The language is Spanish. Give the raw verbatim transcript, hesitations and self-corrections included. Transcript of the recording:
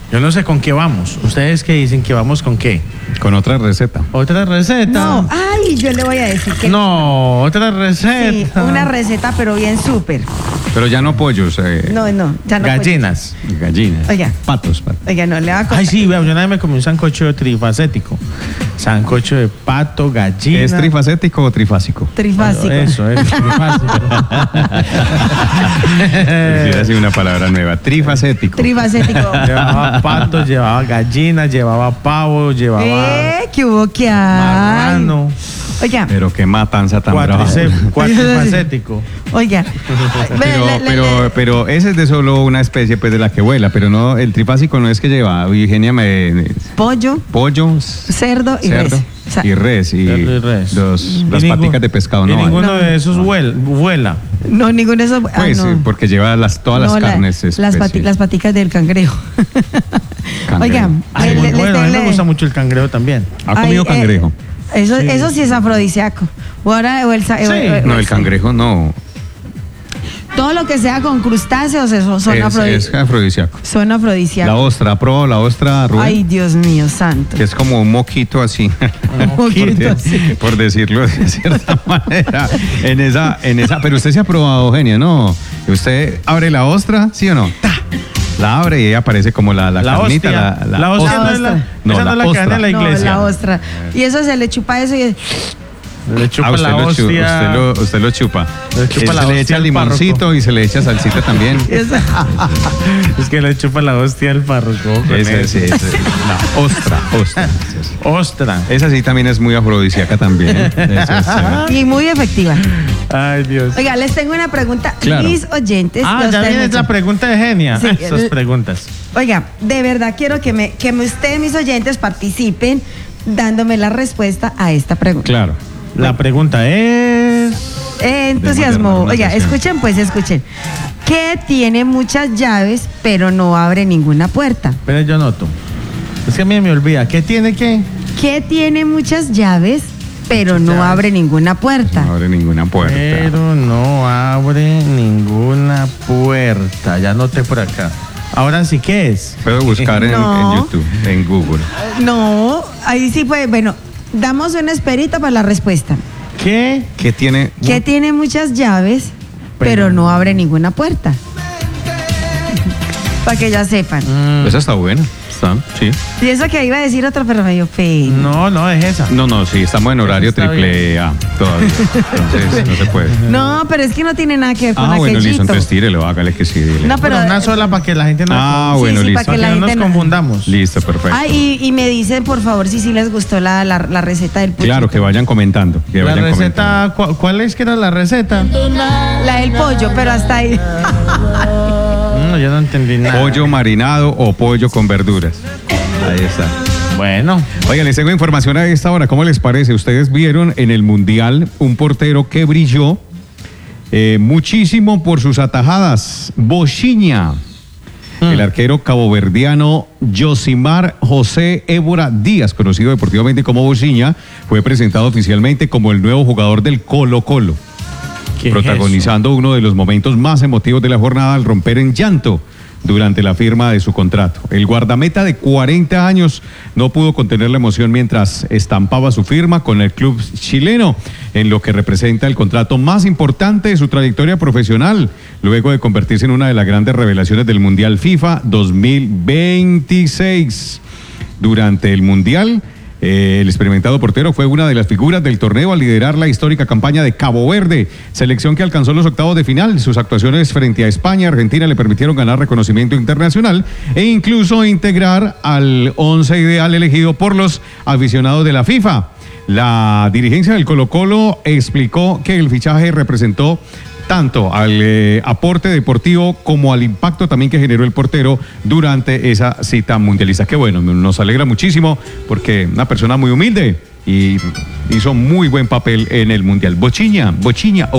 Yo no sé con qué vamos. ¿Ustedes qué dicen que vamos con qué? Con otra receta. ¿Otra receta? No, ay, yo le voy a decir que... No, otra receta. Sí, una receta, pero bien súper. Pero ya no pollos. Eh, No, no, ya no. Gallinas. Gallinas. Oiga. Patos, patos. Oiga, no, le va a contar. Ay, sí, vea, yo una vez me comí un sancocho trifacético. Sancocho de pato, gallina. ¿Es trifacético o trifásico? Trifásico. Eso, es trifásico. Es así una palabra nueva. Trifacético. Trifacético. Llevaba pato, llevaba gallina, llevaba pavo, llevaba ¿Eh? ¿Qué hubo que hay? marrano. Oiga, Pero qué matanza tan brava. Cuatrice- Cuatrifacético. oiga. Pero, Le- le- pero, le- pero ese es de solo una especie pues de la que vuela, pero no, el trifásico no es que lleva, Eugenia me pollo, pollo, cerdo y cerdo res. O sea, y res y, Cerdo y res. los- Y las ningún- paticas de pescado Y no. van. ninguno No. de esos vuel- vuela. no, ninguno de esos. ah, Pues no. eh, porque lleva las, todas No, las la- carnes. las, especies. pati- las paticas del cangrejo. Cangrejo. Oiga, Ay, le- le- bueno, a mí le- me gusta mucho el cangrejo también. ¿Ha comido Ay, eh, cangrejo? Eso, Sí. eso sí es afrodisíaco. O ahora, o el, sa- Sí. o- o- No, o- el cangrejo no. Todo lo que sea con crustáceos eso, son, Es, afrodi- es afrodisíaco. son La afrodisíacos. ostra, ¿probó la ostra, Rubén? Ay, Dios mío, santo. Que es como un moquito así, Moquito así. por decirlo de cierta manera. En esa, en esa, pero usted se ha probado, Eugenia, ¿no? Usted abre la ostra, ¿sí o no? ¡Ta! La abre y ahí aparece como la, la, La carnita. hostia. La, La hostia no es la- no, esa no es la que ostra. dan en la No, iglesia. la ostra. Y eso se le chupa eso y Le chupa Ah, usted, la lo chu- hostia. usted, lo, usted lo chupa. Le chupa Eh, la se le hostia echa al limoncito párroco. y se le echa salsita también. Es que le chupa la hostia al párroco. con Ese, eso. ese, ese. La ostra, ostra. Ostra. Esa sí también es muy afrodisíaca también. Eso es chévere. y muy efectiva. Ay, Dios. Oiga, les tengo una pregunta. Claro. Mis oyentes. Ah, los ya tengo viene mucho. la pregunta de Genia. Sí, Esas el- preguntas. Oiga, de verdad quiero que, me, que me- ustedes, mis oyentes, participen dándome la respuesta a esta pregunta. Claro. La pregunta es... Eh, entusiasmo. moderna Oiga, sesión. escuchen pues, escuchen. ¿Qué tiene muchas llaves pero no abre ninguna puerta? Pero yo noto. Es que a mí me olvida. ¿Qué tiene qué? ¿Qué tiene muchas llaves pero no llaves. abre ninguna puerta? No abre ninguna puerta. Pero no abre ninguna puerta. Ya noté por acá. Ahora sí, ¿qué es? Puedo buscar en, No. en YouTube, en Google. No, ahí sí puede. Bueno, damos una esperita para la respuesta. ¿Qué? ¿Qué tiene? ¿Qué tiene muchas llaves pero no abre ninguna puerta? Para que ya sepan. Mm, Esa está buena. Está, sí. Y eso que iba a decir otra, pero me dio pena. no, no es esa. No, no, sí, estamos en horario Está triple A todavía. Entonces no se puede. No, pero es que no tiene nada que ver con Ah, bueno, listo, aquellito. entonces tírelo, hágale que sí. dile. No, pero- Pero una sola para que la gente no, Ah, Sí, bueno, sí, listo. para que la para que no gente nos no- confundamos. Listo, perfecto. Ah, y, y me dicen, por favor, si sí les gustó la, la, la receta del pollito. Claro, que vayan comentando. Que La vayan receta, ¿cu- ¿cuál es que era la receta? La del pollo, pero hasta ahí. No, yo no entendí nada. comentando. Pollo marinado o pollo con verduras. Ahí está. Bueno, Oigan, les tengo información a esta hora. ¿Cómo les parece? Ustedes vieron en el Mundial un portero que brilló eh, muchísimo por sus atajadas. Bochinha. El arquero caboverdiano Josimar José Évora Díaz, conocido deportivamente como Bochinha, fue presentado oficialmente como el nuevo jugador del Colo Colo, ¿qué es protagonizando uno de los momentos más emotivos de la jornada al romper en llanto durante la firma de su contrato. El guardameta de cuarenta años no pudo contener la emoción mientras estampaba su firma con el club chileno, en lo que representa el contrato más importante de su trayectoria profesional, luego de convertirse en una de las grandes revelaciones del Mundial FIFA dos mil veintiséis. Durante el Mundial, Eh, el experimentado portero fue una de las figuras del torneo al liderar la histórica campaña de Cabo Verde, selección que alcanzó los octavos de final. Sus actuaciones frente a España y Argentina le permitieron ganar reconocimiento internacional e incluso integrar al once ideal elegido por los aficionados de la FIFA. La dirigencia del Colo-Colo explicó que el fichaje representó tanto al eh, aporte deportivo como al impacto también que generó el portero durante esa cita mundialista. Que bueno, nos alegra muchísimo porque una persona muy humilde y hizo muy buen papel en el Mundial. Bochinha, Bochinha.